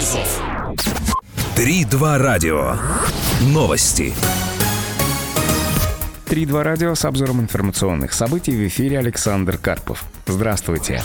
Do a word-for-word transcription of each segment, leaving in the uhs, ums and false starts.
часов. три-два радио. Новости. три-два радио с обзором информационных событий. В эфире Александр Карпов. Здравствуйте.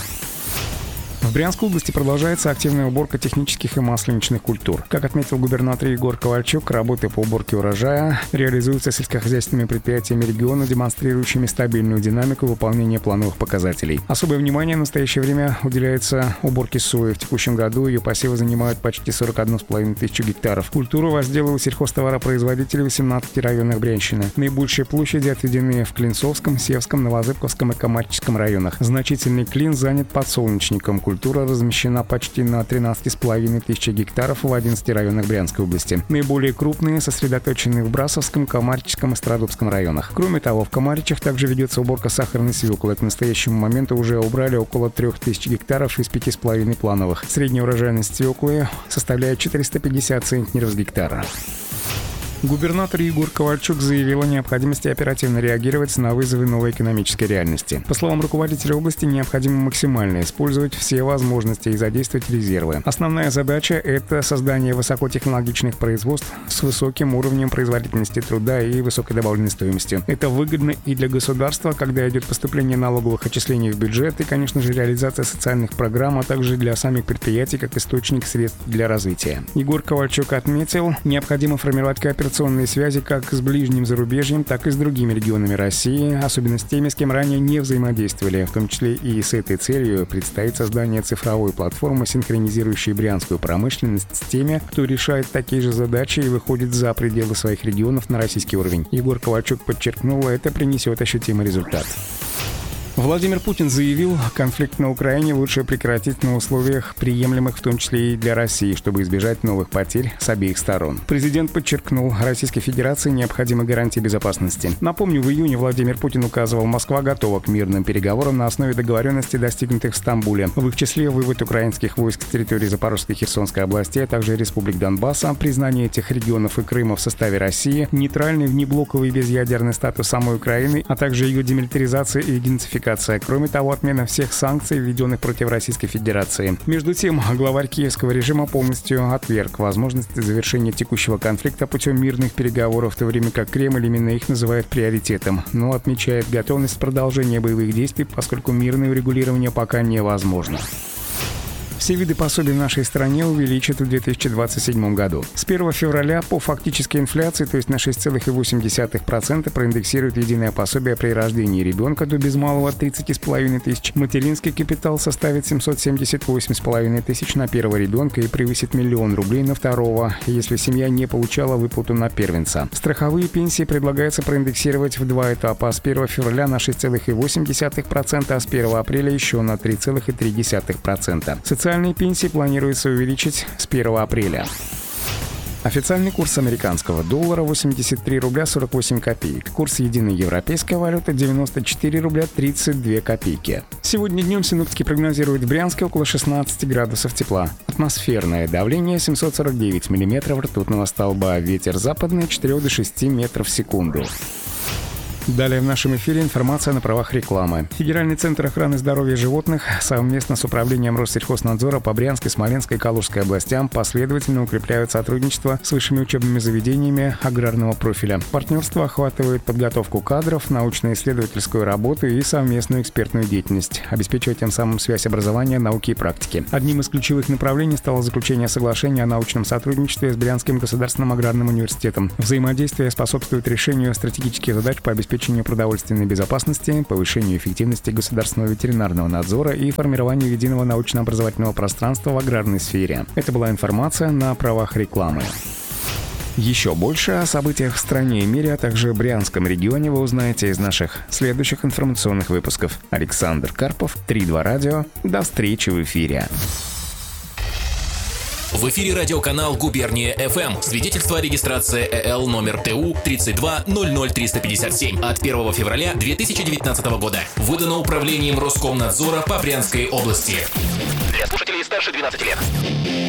В Брянской области продолжается активная уборка технических и масленичных культур. Как отметил губернатор Егор Ковальчук, работы по уборке урожая реализуются сельскохозяйственными предприятиями региона, демонстрирующими стабильную динамику выполнения плановых показателей. Особое внимание в настоящее время уделяется уборке сои. В текущем году ее посевы занимают почти сорок одну с половиной тысячу гектаров. Культуру возделывают сельхозтоваропроизводители восемнадцати районах Брянщины. Наибольшие площади отведены в Клинцовском, Севском, Новозыбковском и Комарческом районах. Значительный клин занят подсолнечником. Культура размещена почти на тринадцати с половиной тысяч гектаров в одиннадцати районах Брянской области. Наиболее крупные сосредоточены в Брасовском, Комарческом и Страдубском районах. Кроме того, в Комаричах также ведется уборка сахарной свеклы. К настоящему моменту уже убрали около трех тысяч гектаров из пяти с половиной плановых. Средняя урожайность свеклы составляет четыреста пятьдесят центнеров с гектара. Губернатор Егор Ковальчук заявил о необходимости оперативно реагировать на вызовы новой экономической реальности. По словам руководителя области, необходимо максимально использовать все возможности и задействовать резервы. Основная задача – это создание высокотехнологичных производств с высоким уровнем производительности труда и высокой добавленной стоимостью. Это выгодно и для государства, когда идет поступление налоговых отчислений в бюджет и, конечно же, реализация социальных программ, а также для самих предприятий как источник средств для развития. Егор Ковальчук отметил, необходимо формировать кооперационные связи как с ближним зарубежьем, так и с другими регионами России, особенно с теми, с кем ранее не взаимодействовали. В том числе и с этой целью предстоит создание цифровой платформы, синхронизирующей брянскую промышленность с теми, кто решает такие же задачи и выходит за пределы своих регионов на российский уровень. Егор Ковальчук подчеркнул, это принесет ощутимый результат. Владимир Путин заявил, конфликт на Украине лучше прекратить на условиях, приемлемых в том числе и для России, чтобы избежать новых потерь с обеих сторон. Президент подчеркнул, Российской Федерации необходимы гарантии безопасности. Напомню, в июне Владимир Путин указывал, Москва готова к мирным переговорам на основе договоренностей, достигнутых в Стамбуле. В их числе вывод украинских войск с территории Запорожской и Херсонской областей, а также республик Донбасса, признание этих регионов и Крыма в составе России, нейтральный внеблоковый безъядерный статус самой Украины, а также ее демилитаризация и денацификация. Кроме того, отмена всех санкций, введенных против Российской Федерации. Между тем, главарь киевского режима полностью отверг возможность завершения текущего конфликта путем мирных переговоров, в то время как Кремль именно их называет приоритетом, но отмечает готовность продолжения боевых действий, поскольку мирное урегулирование пока невозможно. Все виды пособий в нашей стране увеличат в две тысячи двадцать седьмом году. С первого февраля по фактической инфляции, то есть на шесть целых восемь десятых процента, проиндексируют единое пособие при рождении ребенка до без малого тридцати с половиной тысяч. Материнский капитал составит семьсот семьдесят восемь с половиной тысяч на первого ребенка и превысит миллион рублей на второго, если семья не получала выплату на первенца. Страховые пенсии предлагается проиндексировать в два этапа. С первого февраля на шесть целых восемь десятых процента, а с первого апреля еще на три целых три десятых процента. Социальные пенсии планируется увеличить с первого апреля. Официальный курс американского доллара восемьдесят три рубля сорок восемь копеек. Курс единой европейской валюты девяносто четыре рубля тридцать две копейки. Сегодня днем синоптики прогнозируют в Брянске около шестнадцати градусов тепла. Атмосферное давление семьсот сорок девять миллиметров ртутного столба. Ветер западный от четырёх до шести метров в секунду. Далее в нашем эфире информация на правах рекламы. Федеральный центр охраны здоровья животных совместно с управлением Россельхознадзора по Брянской, Смоленской и Калужской областям последовательно укрепляют сотрудничество с высшими учебными заведениями аграрного профиля. Партнерство охватывает подготовку кадров, научно-исследовательскую работу и совместную экспертную деятельность, обеспечивая тем самым связь образования, науки и практики. Одним из ключевых направлений стало заключение соглашения о научном сотрудничестве с Брянским государственным аграрным университетом. Взаимодействие способствует решению стратегических задач по обеспечению продовольственной безопасности, повышению эффективности государственного ветеринарного надзора и формированию единого научно-образовательного пространства в аграрной сфере. Это была информация на правах рекламы. Еще больше о событиях в стране и мире, а также в Брянском регионе вы узнаете из наших следующих информационных выпусков. Александр Карпов, три-два радио. До встречи в эфире. В эфире радиоканал «Губерния эф эм». Свидетельство о регистрации э л номер тэ у тридцать два ноль ноль триста пятьдесят семь от первого февраля две тысячи девятнадцатого года. Выдано управлением Роскомнадзора по Брянской области. Для слушателей старше двенадцати лет.